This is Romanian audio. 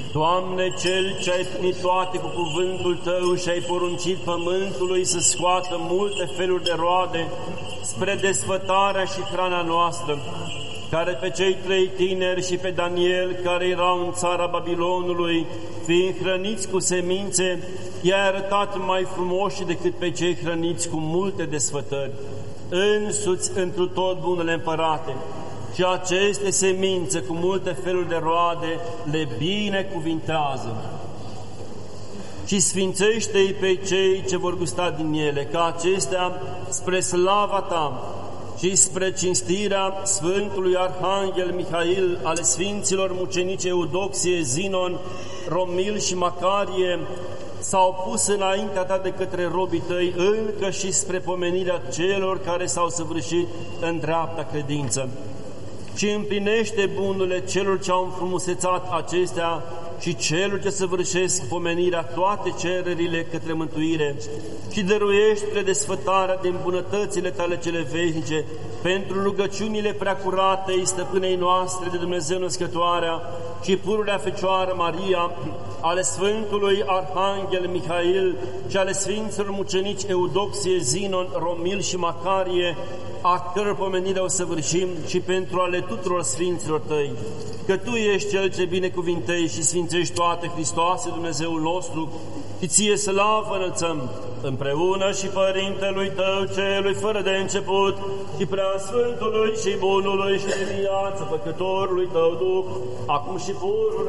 Doamne, Cel ce ai primit toate cu cuvântul Tău și ai poruncit pământului să scoată multe feluri de roade spre desfătarea și hrana noastră, care pe cei 3 tineri și pe Daniel, care erau în țara Babilonului, fiind hrăniți cu semințe, i-ai arătat mai frumoși decât pe cei hrăniți cu multe desfătări, însuți întru tot bunele împărate, și aceste semințe cu multe feluri de roade le binecuvintează. Și sfințește-i pe cei ce vor gusta din ele, ca acestea spre slava Ta și spre cinstirea Sfântului Arhanghel Mihail, ale Sfinților mucenici Eudoxie, Zinon, Romil și Macarie, s-au pus înaintea Ta de către robii Tăi, încă și spre pomenirea celor care s-au săvârșit în dreapta credință. Și împlinește bunurile celor ce au înfrumusețat acestea și celor ce săvârșesc pomenirea toate cererile către mântuire, și dăruiește desfătarea din bunătățile Tale cele veșnice pentru rugăciunile preacurate stăpânei noastre de Dumnezeu Născătoarea și pururea Fecioară Maria, ale Sfântului Arhanghel Mihail și ale Sfinților mucenici Eudoxie, Zinon, Romil și Macarie, a căror pomenire o săvârșim, și pentru ale tuturor Sfinților Tăi, că Tu ești Cel ce binecuvintezi și sfințești toate, Hristoase, Dumnezeul nostru, și Ție slavă înălțăm, împreună și Părintelui Tău, Celui fără de început, și Preasfântului și Bunului și de viață Făcătorului Tău Duh, acum și pururea